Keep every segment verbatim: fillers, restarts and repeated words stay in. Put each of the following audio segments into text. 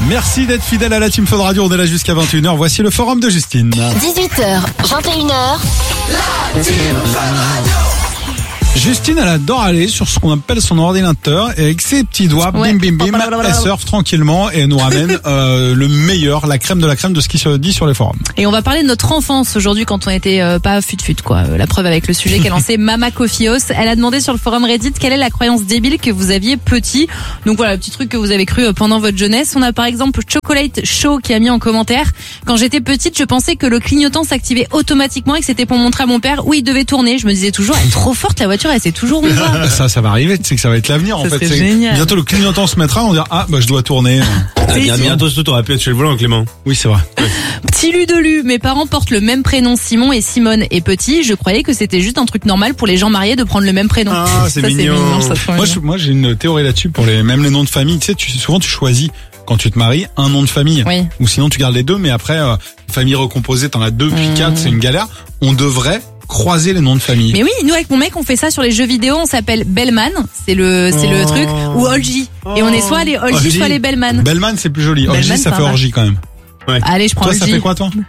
Merci d'être fidèle à la Team Fun Radio. On est là jusqu'à vingt et une heures. Voici le forum de Justine. dix-huit heures, vingt et une heures. La Team Fun Radio. Justine, elle adore aller sur ce qu'on appelle son ordinateur et avec ses petits doigts, Ouais. bim bim bim, elle surfe tranquillement et elle nous ramène euh, le meilleur, la crème de la crème de ce qui se dit sur les forums. Et on va parler de notre enfance aujourd'hui quand on était euh, pas fut-fut quoi. Euh, La preuve avec le sujet qu'a lancé Mama Kofios. Elle a demandé sur le forum Reddit quelle est la croyance débile que vous aviez petit. Donc voilà, petit truc que vous avez cru euh, pendant votre jeunesse. On a par exemple Chocolate Show qui a mis en commentaire: quand j'étais petite, je pensais que le clignotant s'activait automatiquement et que c'était pour montrer à mon père où il devait tourner. Je me disais toujours, elle est trop forte la voiture, elle sait toujours où il va. Ça, ça va arriver, c'est que ça va être l'avenir en Ça fait. serait C'est- génial. Bientôt le clignotant se mettra, on dira ah bah je dois tourner. Ah, C'est bien, sûr. bientôt, surtout, t'auras pu être chez le volant, Clément. Oui c'est vrai. Petit Lu de Lu, mes parents portent le même prénom Simon et Simone est petit. Je croyais que c'était juste un truc normal pour les gens mariés de prendre le même prénom. Ah, c'est Ça, mignon. ça se trouve Moi, mignon. je- moi j'ai une théorie là-dessus pour les même les noms de famille. Tu sais, tu, souvent tu choisis quand tu te maries un nom de famille. Oui. Ou sinon tu gardes les deux, mais après euh, famille recomposée, t'en as deux puis Mmh. quatre, c'est une galère. On devrait croiser les noms de famille. Mais oui, nous avec mon mec, on fait ça sur les jeux vidéo. On s'appelle Bellman, c'est le c'est le Oh. truc, ou Olgi. Et on est soit les Olgi, Olgi. soit les Bellman. Bellman c'est plus joli. Orgie Bellman, ça ça fait va. orgie quand même. Allez, je prends Toi Olgi. ça fait quoi toi?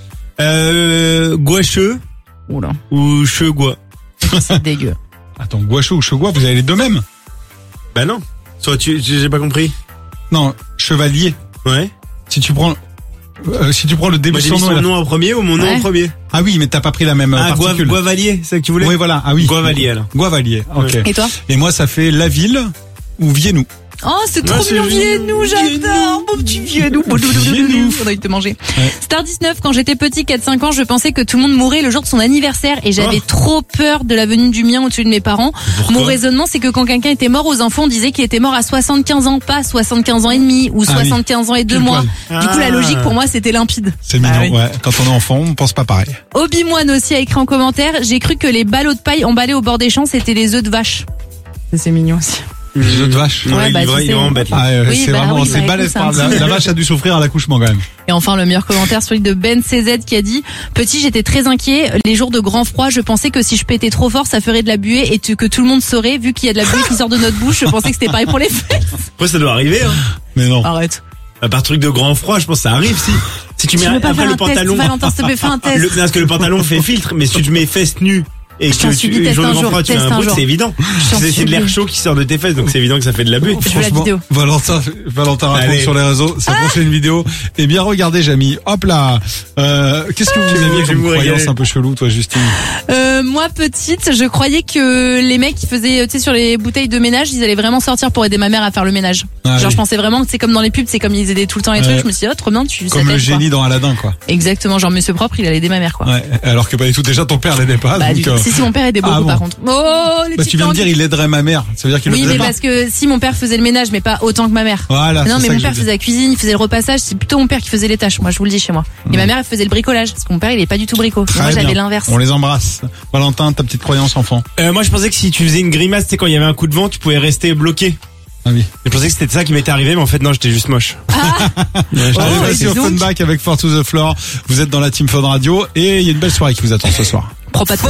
Euh, Gouacheux Oula, ou Chegois? c'est dégueu. Attends, Gouacho ou Chegois, vous avez les deux mêmes? Bah non. Soit tu, j'ai pas compris. Non, chevalier. Ouais. Si tu prends euh, si tu prends le début Moi, de j'ai son mis nom. et son la- nom en premier ou mon nom Ouais. en premier? Ah oui, mais t'as pas pris la même euh, Ah, Gua- particule. Guavalier, c'est ça que tu voulais? Oui voilà, ah oui. Guavalier, alors. Guavalier. OK. Et toi? Et moi ça fait la ville ou Viennou. Oh, c'est trop Ouais, c'est mignon, Viennou, Viennou. j'adore. Mon petit Viennou. Viennou. Faudrait te manger. Ouais. Star dix-neuf, quand j'étais petit, quatre cinq ans, je pensais que tout le monde mourrait le jour de son anniversaire et j'avais Oh. trop peur de la venue du mien ou de celui de mes parents. Pourquoi? Mon raisonnement, c'est que quand quelqu'un était mort aux enfants, on disait qu'il était mort à soixante-quinze ans, pas soixante-quinze ans et demi ou Ah oui. soixante-quinze ans et deux Pile mois. poil. Du coup, la Ah. logique pour moi, c'était limpide. C'est Bah mignon, oui. ouais. Quand on est enfant, on pense pas pareil. Obi-Moine aussi a écrit en commentaire: j'ai cru que les ballots de paille emballés au bord des champs, c'était les œufs de vache. C'est mignon aussi. Les œufs de vache. Ouais, Ouais, il bah, est tu vrai- il sais. est vraiment bête, là. Ah, euh, Oui, c'est bah vraiment, oui, c'est bah, balèze écoute, par c'est un la, petit- la vache a dû souffrir à l'accouchement quand même. Et enfin, le meilleur commentaire, celui de Ben C Z qui a dit: petit, j'étais très inquiet. Les jours de grand froid, je pensais que si je pétais trop fort, ça ferait de la buée et tu- que tout le monde saurait. Vu qu'il y a de la buée qui sort de notre bouche, je pensais que c'était pareil pour les fesses. Après, ça doit arriver, hein. Mais non. Arrête. À part truc de grand froid, je pense que ça arrive, si. Si tu mets Tu veux pas après faire le un test, pantalon. Valentin, s'il te plaît, fais un test. Le, non, parce que le pantalon fait filtre, mais si tu te mets fesses nues et Je que t'en tu, supplie, le teste jour de un grand jour, froid, tu fais teste un un bruit, jour. c'est évident. t'en C'est c'est de l'air supplie. chaud qui sort de tes fesses, donc c'est évident que ça fait de la buée. Je veux la Franchement, vidéo. Valentin, Valentin raconte Allez. sur les réseaux sa prochaine vidéo. Eh bien, regardez, Jamy. Hop là. Euh, qu'est-ce que vous Je vais aviez comme me croyance régaler. un peu chelou, toi, Justine? Euh, moi, petite, je croyais que les mecs qui faisaient, tu sais, sur les bouteilles de ménage, ils allaient vraiment sortir pour aider ma mère à faire le ménage. Ah Genre, oui. je pensais vraiment que c'est comme dans les pubs, c'est comme ils aidaient tout le temps les Ouais. trucs. Je me suis dit, oh, trop bien, tu ça Comme le t'aide, quoi. génie dans Aladdin, quoi. Exactement, genre Monsieur Propre, il allait aider ma mère, quoi. Ouais. Alors que pas du tout. Déjà, ton père l'aidait pas. Bah, donc, du euh, si, si, mon père aidait beaucoup, ah bon. par contre. Oh, les bah, petites tu viens de langues. dire, il aiderait ma mère. Ça veut dire qu'il Oui, le faisait mais pas. parce que si mon père faisait le ménage, mais pas autant que ma mère. Voilà. non, c'est mais ça mon que père je faisait la cuisine, il faisait le repassage, c'est plutôt mon père qui faisait les tâches, moi je vous le dis chez moi. Et ma mère elle faisait le bricolage, parce que mon père il est pas du tout brico. Et Très moi j'avais bien. l'inverse. On les embrasse. Valentin, ta petite croyance enfant. Euh, moi, je pensais que si tu faisais une grimace, tu sais, quand il y avait un coup de vent, tu pouvais rester bloqué. Ah oui. Je pensais que c'était ça qui m'était arrivé, mais en fait, non, j'étais juste moche. Ouais, j'étais- Allez, Oh, vas-y et sur donc Funback avec Fort to the Floor. Vous êtes dans la Team Fun Radio et il y a une belle soirée qui vous attend ce soir. Prends pas de